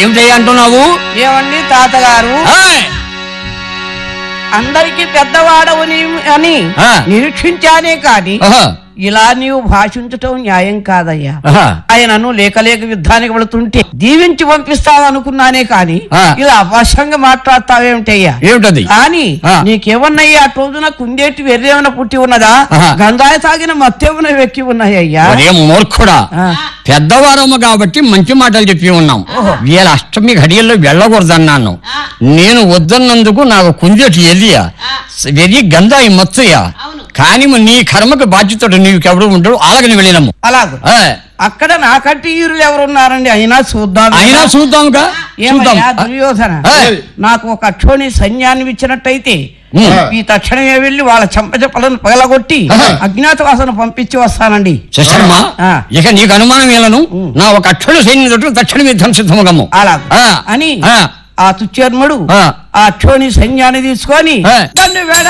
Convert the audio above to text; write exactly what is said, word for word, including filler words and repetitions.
ఏమిటయ్యా అంటున్నావు? ఏమండి తాతగారు, అందరికి పెద్దవాడవు అని నిరీక్షించానే కాని ఇలా నీవు భాషించటం న్యాయం కాదయ్యా. ఆయనను లేక లేక యుద్ధానికి వెళుతుంటే దీవించి పంపిస్తావనుకున్నానే కాని ఇలా అపశంగా మాట్లాడతావేమిటయ్యా? ఏమిటది? కానీ నీకేమన్నయ్యా ఆ రోజున కుందేటి వెర్రేమన్నా పుట్టి ఉన్నదా? గంగాయ తాగిన మత్తేమన్నా వెక్కి ఉన్నాయ్యా? మూర్ఖుడా, పెద్దవారమ్మ కాబట్టి మంచి మాటలు చెప్పి ఉన్నాం. వీళ్ళ అష్టమి ఘడియల్లో వెళ్ళకూడదన్నాను. నేను వద్దన్నందుకు నాకు కుందేటి ఎల్లియా వెర్రి గంధాయి మత్తుయా. కానీ నీ కర్మకు బాధ్యత నీకెవరు ఉంటాడు అలాగని వెళ్ళినాము. అలాగే అక్కడ నాకంటే ఈరులు ఎవరున్నారండి? అయినా చూద్దాం అయినా చూద్దాంగా. దుర్యోధన నాకు ఒక అక్షోని సైన్యాన్ని ఇచ్చినట్టయితే ఈ తక్షణమే వెళ్లి వాళ్ళ చెంపచెప్పలను పగలగొట్టి అజ్ఞాతవాసన పంపించి వస్తానండి. ఇక నీకు అనుమానం ఏలను నా ఒక అక్షుడు సైన్యం తక్షణ యుద్ధం సిద్ధముగము అలాగే అని ఆ తుచ్చర్ముడు ఆ అక్షోని సైన్యాన్ని తీసుకొని వేడ